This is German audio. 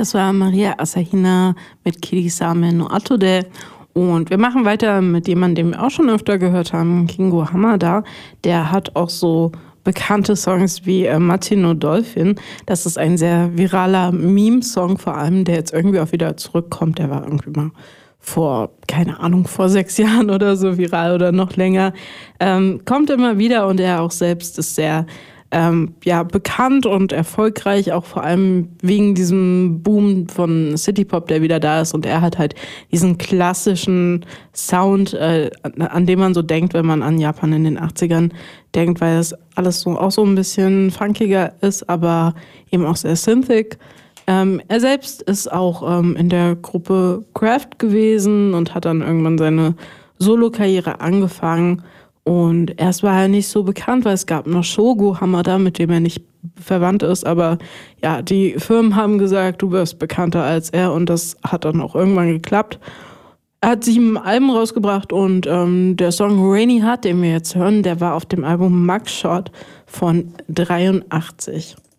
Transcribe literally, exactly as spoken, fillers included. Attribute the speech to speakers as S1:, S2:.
S1: Das war Maria Asahina mit Kirisame no Ato de. Und wir machen weiter mit jemandem, den wir auch schon öfter gehört haben, Kingo Hamada. Der hat auch so bekannte Songs wie äh, Mate no Dolphin. Das ist ein sehr viraler Meme-Song vor allem, der jetzt irgendwie auch wieder zurückkommt. Der war irgendwie mal vor, keine Ahnung, vor sechs Jahren oder so viral oder noch länger. Ähm, kommt immer wieder und er auch selbst ist sehr ähm, ja, bekannt und erfolgreich, auch vor allem wegen diesem Boom von Citypop, der wieder da ist. Und er hat halt diesen klassischen Sound, äh, an den man so denkt, wenn man an Japan in den achtzigern denkt, weil das alles so auch so ein bisschen funkiger ist, aber eben auch sehr synthic. Ähm, er selbst ist auch ähm, in der Gruppe Craft gewesen und hat dann irgendwann seine Solo-Karriere angefangen. Und erst war er nicht so bekannt, weil es gab noch Shogo Hamada, mit dem er nicht verwandt ist. Aber ja, die Firmen haben gesagt, du wirst bekannter als er. Und das hat dann auch irgendwann geklappt. Er hat sieben Alben rausgebracht und ähm, der Song Rainy Heart, den wir jetzt hören, der war auf dem Album Mugshot von dreiundachtzig.